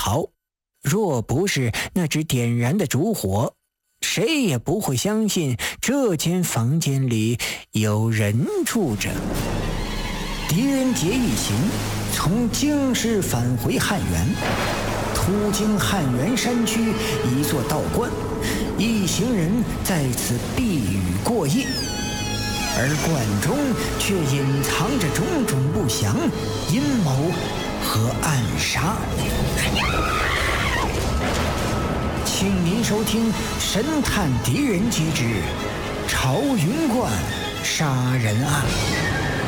好，若不是那只点燃的烛火，谁也不会相信这间房间里有人住着。狄仁杰一行从京师返回汉源，途经汉源山区一座道观，一行人在此避雨过夜，而观中却隐藏着种种不祥、阴谋和暗杀。请您收听《神探狄仁杰之朝云观杀人案》。